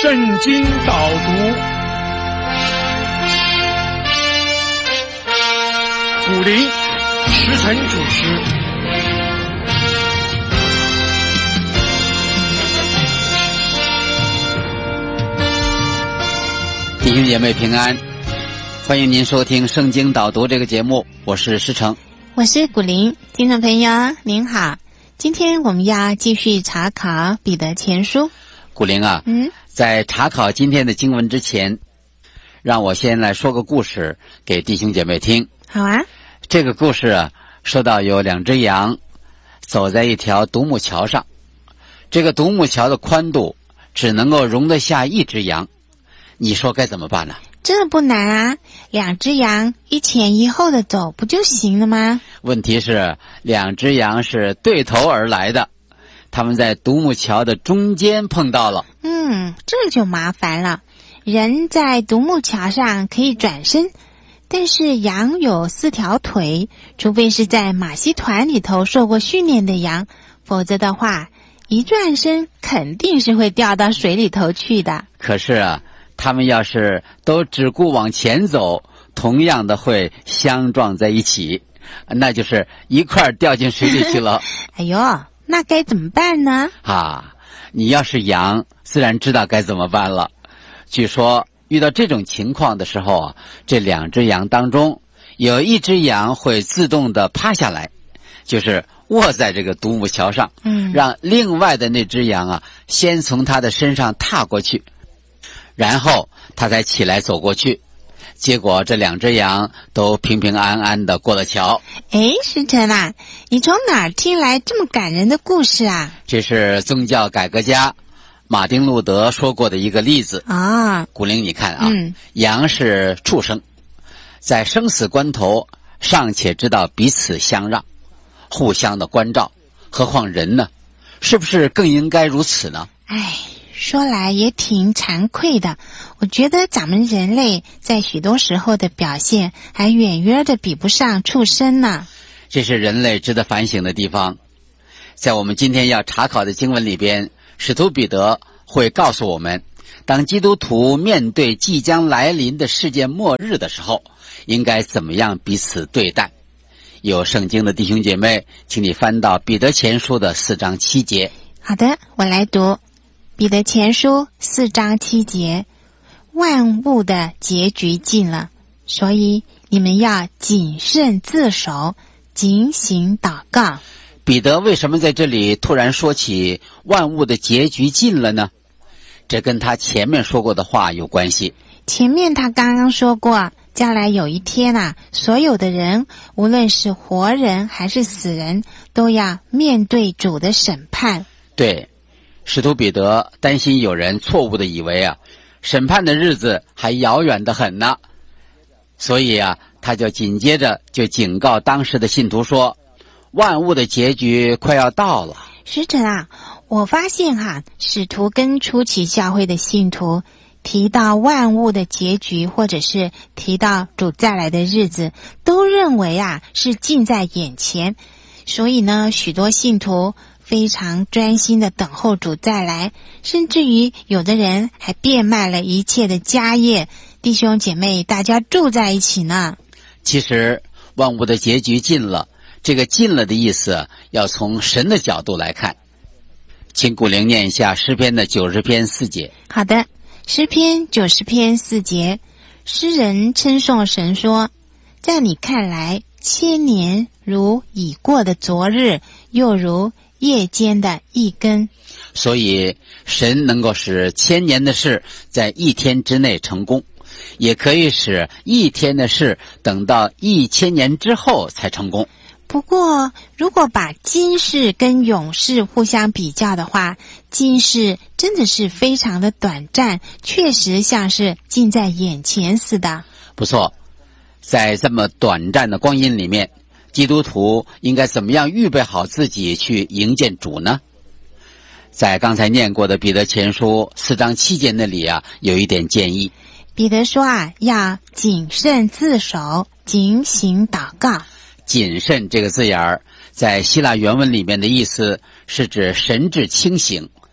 圣经导读，古灵时辰主持。 弟兄姐妹平安，欢迎您收听圣经导读这个节目，我是施成， 我是古灵。听众朋友您好，今天我们要继续查考彼得前书。 古灵啊，在查考今天的经文之前，让我先来说个故事给弟兄姐妹听。 好啊。 这个故事啊，说到有两只羊走在一条独木桥上，这个独木桥的宽度只能够容得下一只羊，你说该怎么办呢？ 这不难啊，两只羊一前一后的走不就行了吗？ 问题是两只羊是对头而来的，他们在独木桥的中间碰到了。 这就麻烦了。人在独木桥上可以转身，但是羊有4条腿，除非是在马戏团里头受过训练的羊，否则的话一转身肯定是会掉到水里头去的。 可是啊，他们要是都只顾往前走，同样的会相撞在一起，那就是一块儿掉进水里去了。 哎呦，那该怎么办呢？ 你要是羊，自然知道该怎么办了。据说遇到这种情况的时候啊，这两只羊当中有一只羊会自动的趴下来，就是卧在这个独木桥上，让另外的那只羊啊先从它的身上踏过去，然后它才起来走过去。结果这两只羊都平平安安的过了桥。 石晨啊，你从哪儿听来这么感人的故事啊？ 这是宗教改革家马丁路德说过的一个例子啊。古灵，你看啊，羊是畜生，在生死关头尚且知道彼此相让，互相的关照，何况人呢？是不是更应该如此呢？ 说来也挺惭愧的，我觉得咱们人类在许多时候的表现还远远的比不上畜生呢。 这是人类值得反省的地方。在我们今天要查考的经文里边，使徒彼得会告诉我们，当基督徒面对即将来临的世界末日的时候，应该怎么样彼此对待。有圣经的弟兄姐妹，请你翻到彼得前书的4章7节。 好的，我来读彼得前书4章7节，万物的结局近了，所以你们要谨慎自守，警醒祷告。 彼得为什么在这里突然说起万物的结局近了呢？这跟他前面说过的话有关系。 前面他刚刚说过，将来有一天啊，所有的人，无论是活人还是死人，都要面对主的审判。 对，使徒彼得担心有人错误的以为啊，审判的日子还遥远得很呢，所以啊，他就紧接着就警告当时的信徒说，万物的结局快要到了。 师承啊，我发现使徒跟初期教会的信徒提到万物的结局，或者是提到主再来的日子，都认为是近在眼前，所以呢，许多信徒非常专心的等候主再来，甚至于有的人还变卖了一切的家业，弟兄姐妹大家住在一起呢。 其实万物的结局近了，这个近了的意思要从神的角度来看。请古灵念一下诗篇的90篇4节。 好的，诗篇90篇4节，诗人称颂神说，在你看来，千年如已过的昨日，又如夜间的一更。 所以神能够使千年的事在1天之内成功，也可以使1天的事等到1000年之后才成功。 不过如果把今世跟永世互相比较的话，今世真的是非常的短暂，确实像是近在眼前似的。 不错，在这么短暂的光阴里面，基督徒应该怎么样预备好自己去迎见主呢？在刚才念过的彼得前书4章7节那里有一点建议。 彼得说要谨慎自守，警醒祷告。 谨慎这个字眼儿在希腊原文里面的意思是指神志清醒，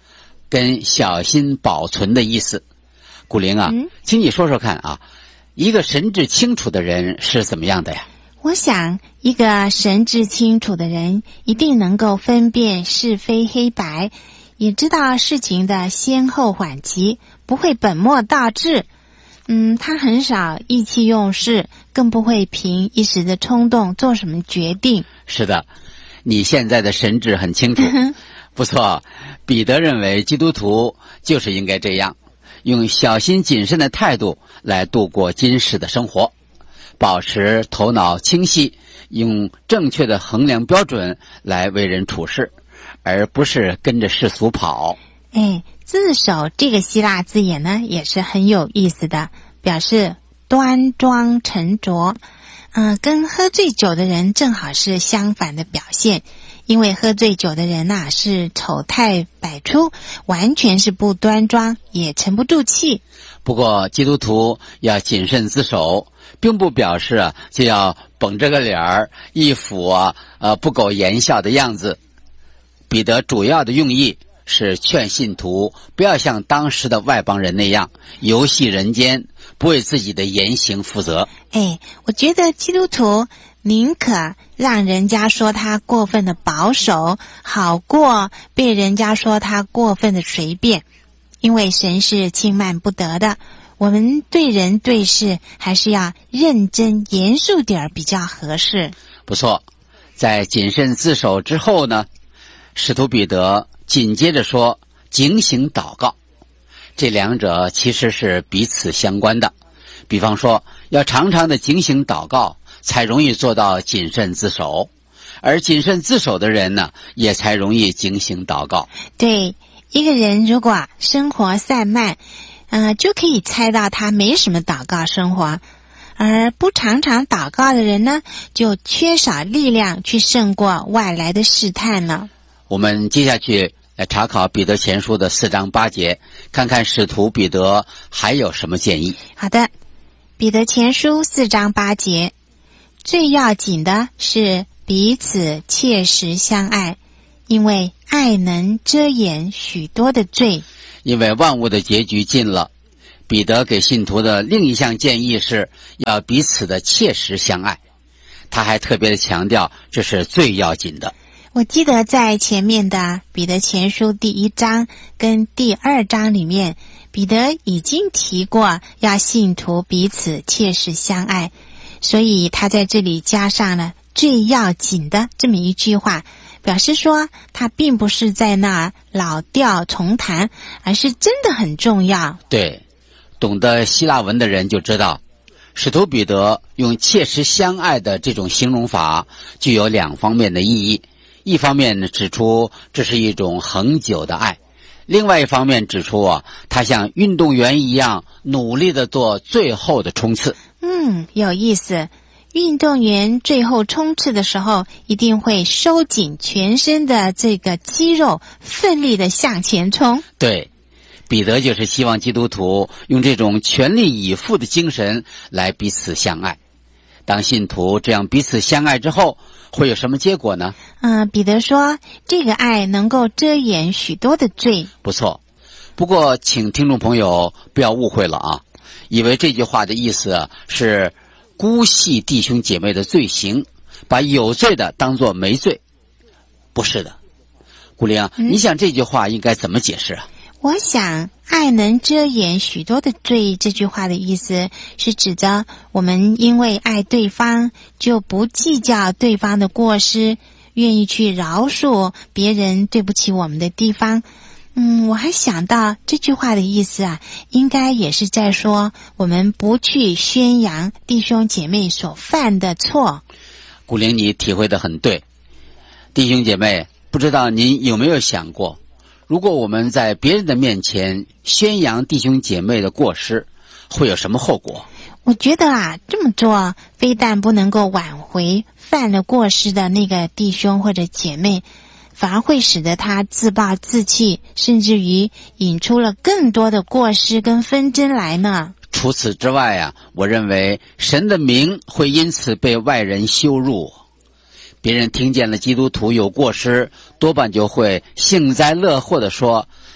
跟小心保存的意思。古灵啊，请你说说看啊，一个神志清楚的人是怎么样的呀？ 我想一个神志清楚的人一定能够分辨是非黑白，也知道事情的先后缓急，不会本末倒置。他很少意气用事，更不会凭一时的冲动做什么决定。 是的，你现在的神志很清楚。不错，彼得认为基督徒就是应该这样，用小心谨慎的态度来度过今世的生活，保持头脑清晰，用正确的衡量标准来为人处事，而不是跟着世俗跑。 自守这个希腊字眼呢，也是很有意思的，表示端庄沉着。跟喝醉酒的人正好是相反的表现，因为喝醉酒的人是丑态百出，完全是不端庄，也沉不住气。 不过基督徒要谨慎自守，并不表示就要绷着个脸儿，一副不苟言笑的样子。彼得主要的用意是劝信徒不要像当时的外邦人那样游戏人间，不为自己的言行负责。 我觉得基督徒宁可让人家说他过分的保守，好过被人家说他过分的随便，因为神是轻慢不得的。我们对人对事还是要认真严肃点比较合适。 不错，在谨慎自守之后呢，使徒彼得紧接着说警醒祷告，这两者其实是彼此相关的。比方说要常常的警醒祷告，才容易做到谨慎自守，而谨慎自守的人呢，也才容易警醒祷告。 对，一个人如果生活散漫，就可以猜到他没什么祷告生活，而不常常祷告的人呢，就缺少力量去胜过外来的试探了。 我们接下去来查考彼得前书的4章8节，看看使徒彼得还有什么建议。 好的，彼得前书4章8节，最要紧的是彼此切实相爱，因为爱能遮掩许多的罪。 因为万物的结局近了，彼得给信徒的另一项建议是要彼此的切实相爱。他还特别的强调，这是最要紧的。 我记得在前面的彼得前书第1章跟第2章里面，彼得已经提过要信徒彼此切实相爱，所以他在这里加上了最要紧的这么一句话，表示说他并不是在那老调重弹，而是真的很重要。 对，懂得希腊文的人就知道，使徒彼得用切实相爱的这种形容法具有2方面的意义。一方面指出这是一种恒久的爱，另外一方面指出他像运动员一样努力的做最后的冲刺。 有意思。运动员最后冲刺的时候，一定会收紧全身的这个肌肉，奋力的向前冲。 对，彼得就是希望基督徒用这种全力以赴的精神来彼此相爱。当信徒这样彼此相爱之后，会有什么结果呢？ 彼得说这个爱能够遮掩许多的罪。 不错，不过请听众朋友不要误会了以为这句话的意思是姑息弟兄姐妹的罪行，把有罪的当作没罪。不是的。古灵，你想这句话应该怎么解释啊？ 我想爱能遮掩许多的罪这句话的意思是指着我们因为爱对方，就不计较对方的过失，愿意去饶恕别人对不起我们的地方。我还想到这句话的意思应该也是在说我们不去宣扬弟兄姐妹所犯的错。 古灵，你体会得很对。弟兄姐妹，不知道您有没有想过，如果我们在别人的面前宣扬弟兄姐妹的过失，会有什么后果？ 我觉得这么做非但不能够挽回犯了过失的那个弟兄或者姐妹，反而会使得他自暴自弃，甚至于引出了更多的过失跟纷争来呢。 除此之外我认为神的名会因此被外人羞辱。别人听见了基督徒有过失，多半就会幸灾乐祸地说，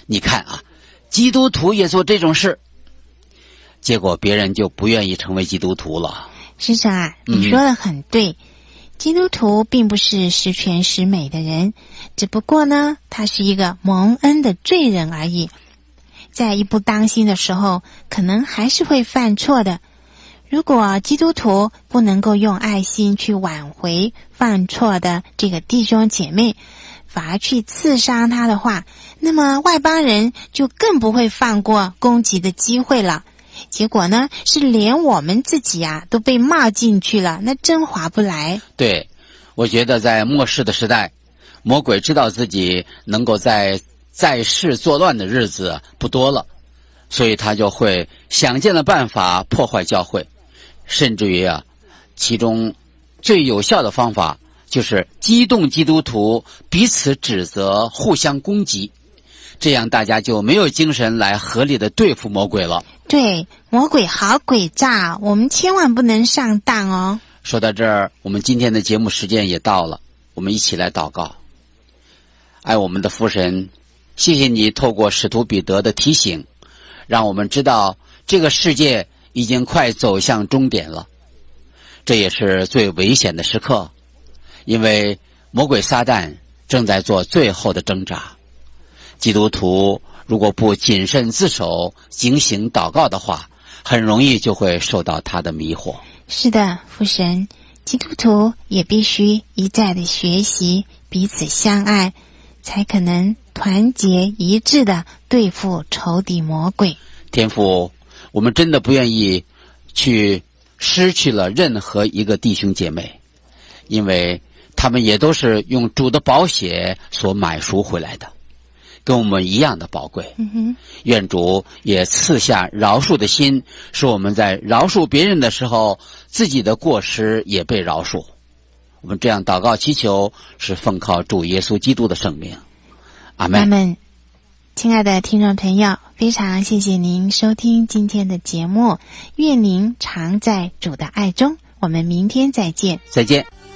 你看啊，基督徒也做这种事，结果别人就不愿意成为基督徒了。 师长啊，你说的很对，基督徒并不是十全十美的人，只不过呢，他是一个蒙恩的罪人而已。在一不当心的时候，可能还是会犯错的。如果基督徒不能够用爱心去挽回犯错的这个弟兄姐妹，反而去刺伤他的话，那么外邦人就更不会放过攻击的机会了。结果呢，是连我们自己啊都被冒进去了，那真划不来。 对，我觉得在末世的时代，魔鬼知道自己能够在世作乱的日子不多了，所以他就会想尽了办法破坏教会，甚至于其中最有效的方法就是激动基督徒彼此指责，互相攻击，这样大家就没有精神来合力的对付魔鬼了。 对，魔鬼好诡诈，我们千万不能上当哦。 说到这儿，我们今天的节目时间也到了，我们一起来祷告。爱我们的父神，谢谢你透过使徒彼得的提醒，让我们知道这个世界已经快走向终点了，这也是最危险的时刻，因为魔鬼撒旦正在做最后的挣扎。基督徒如果不谨慎自守，警醒祷告的话，很容易就会受到他的迷惑。 是的，父神，基督徒也必须一再的学习彼此相爱，才可能团结一致的对付仇敌魔鬼。 天父，我们真的不愿意去失去了任何一个弟兄姐妹，因为他们也都是用主的宝血所买赎回来的，跟我们一样的宝贵。愿主也赐下饶恕的心，使我们在饶恕别人的时候，自己的过失也被饶恕。我们这样祷告祈求，是奉靠主耶稣基督的圣名。阿们。 阿们。亲爱的听众朋友，非常谢谢您收听今天的节目，愿您常在主的爱中，我们明天再见。 再见。